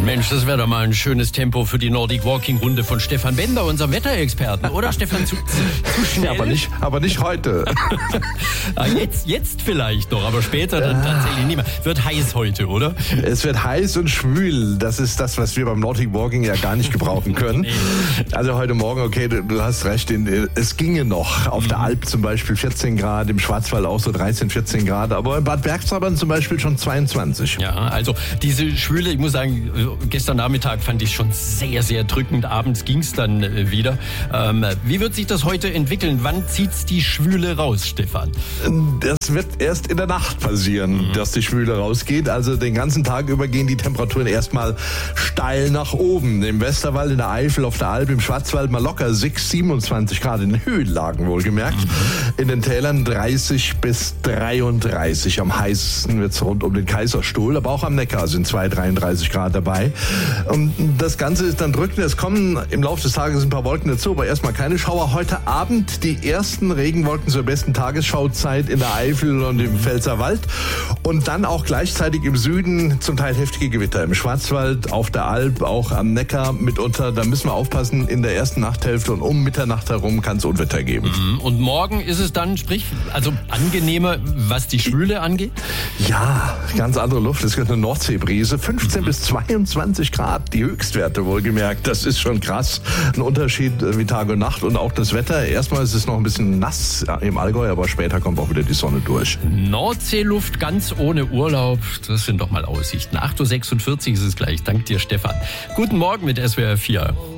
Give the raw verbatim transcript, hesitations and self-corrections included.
Mensch, das wäre doch mal ein schönes Tempo für die Nordic Walking Runde von Stefan Bender, unserem Wetterexperten, oder Stefan? Zu, zu schnell? Ja, aber nicht, aber nicht heute. jetzt, jetzt vielleicht noch, aber später dann tatsächlich nicht mehr. Wird heiß heute, oder? Es wird heiß und schwül. Das ist das, was wir beim Nordic Walking ja gar nicht gebrauchen können. Nee. Also heute Morgen, okay, du, du hast recht, in, es ginge noch. Auf mhm. der Alp zum Beispiel vierzehn Grad, im Schwarzwald auch so dreizehn, vierzehn Grad, aber in Bad Bergstraße zum Beispiel schon zweiundzwanzig. Ja, also diese Schwüle, ich muss sagen, gestern Nachmittag fand ich schon sehr, sehr drückend. Abends ging es dann wieder. Ähm, wie wird sich das heute entwickeln? Wann zieht's die Schwüle raus, Stefan? Das wird erst in der Nacht passieren, mhm. dass die Schwüle rausgeht. Also den ganzen Tag über gehen die Temperaturen erstmal steil nach oben. Im Westerwald, in der Eifel, auf der Alp, im Schwarzwald mal locker sechs, siebenundzwanzig Grad in den Höhenlagen wohlgemerkt. Mhm. In den Tälern dreißig bis dreiunddreißig. Am heißesten wird es rund um den Kaiserstuhl, aber auch am Neckar sind zwei, dreiunddreißig Grad dabei. Und das Ganze ist dann drückend. Es kommen im Laufe des Tages ein paar Wolken dazu, aber erstmal keine Schauer. Heute Abend die ersten Regenwolken zur besten Tagesschauzeit in der Eifel und im Pfälzerwald. Und dann auch gleichzeitig im Süden zum Teil heftige Gewitter. Im Schwarzwald, auf der Alp, auch am Neckar mitunter. Da müssen wir aufpassen in der ersten Nachthälfte und um Mitternacht herum kann es Unwetter geben. Und morgen ist es dann, sprich, also angenehmer, was die Schwüle angeht? Ja, ganz andere Luft. Es wird eine Nordseebrise. fünfzehn bis zweiundzwanzig Grad, die Höchstwerte wohlgemerkt. Das ist schon krass. Ein Unterschied wie Tag und Nacht und auch das Wetter. Erstmal ist es noch ein bisschen nass im Allgäu, aber später kommt auch wieder die Sonne durch. Nordseeluft ganz ohne Urlaub. Das sind doch mal Aussichten. acht Uhr sechsundvierzig ist es gleich. Dank dir, Stefan. Guten Morgen mit S W R vier.